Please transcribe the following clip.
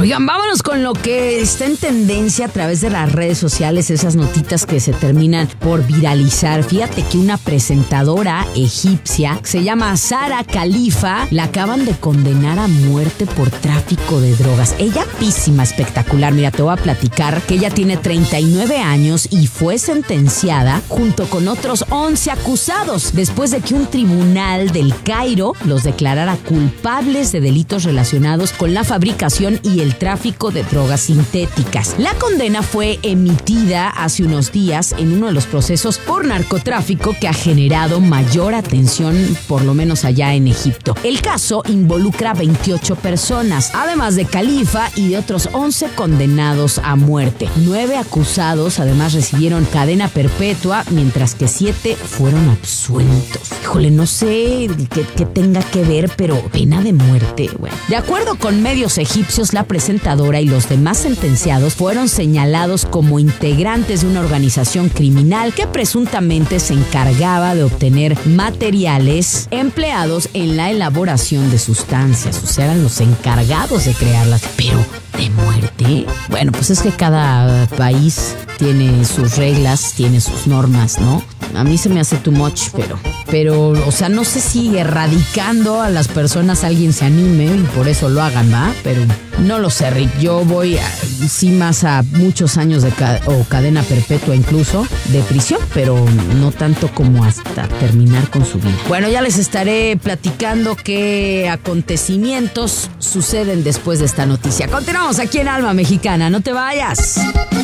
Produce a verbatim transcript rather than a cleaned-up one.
Oigan, vámonos con lo que está en tendencia a través de las redes sociales, esas notitas que se terminan por viralizar. Fíjate que una presentadora egipcia, se llama Sara Khalifa, la acaban de condenar a muerte por tráfico de drogas. Ella písima, espectacular. Mira, te voy a platicar que ella tiene treinta y nueve años y fue sentenciada junto con otros once acusados después de que un tribunal del Cairo los declarara culpables de delitos relacionados con la fabricación y el tráfico de drogas sintéticas. La condena fue emitida hace unos días en uno de los procesos por narcotráfico que ha generado mayor atención, por lo menos allá en Egipto. El caso involucra a veintiocho personas, además de Khalifa y de otros once condenados a muerte. Nueve acusados además recibieron cadena perpetua, mientras que siete fueron absueltos. Híjole, no sé qué, qué tenga que ver, pero pena de muerte, güey. De acuerdo con medios egipcios, la presentadora y los demás sentenciados fueron señalados como integrantes de una organización criminal que presuntamente se encargaba de obtener materiales empleados en la elaboración de sustancias. O sea, eran los encargados de crearlas. Pero ¿de muerte? Bueno, pues es que cada país tiene sus reglas, tiene sus normas, ¿no? A mí se me hace too much, pero... Pero, o sea, no sé si erradicando a las personas alguien se anime y por eso lo hagan, ¿va? Pero no lo sé, Rick. Yo voy a, sí más a muchos años de ca- o cadena perpetua incluso de prisión, pero no tanto como hasta terminar con su vida. Bueno, ya les estaré platicando qué acontecimientos suceden después de esta noticia. Continuamos aquí en Alma Mexicana. No te vayas.